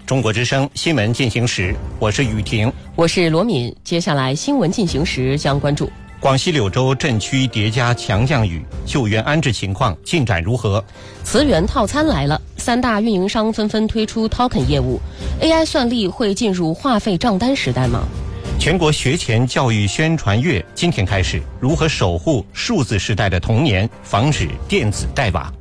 中国之声新闻进行时，我是雨婷， 我是罗敏。接下来新闻进行时将关注广西柳州镇区叠加强降雨，救援安置情况进展如何？ 慈源套餐来了，3大运营商纷纷推出 token 业务 ，AI 算力会进入话费账单时代吗？ 全国学前教育宣传月今天开始，如何守护数字时代的童年，防止电子带娃？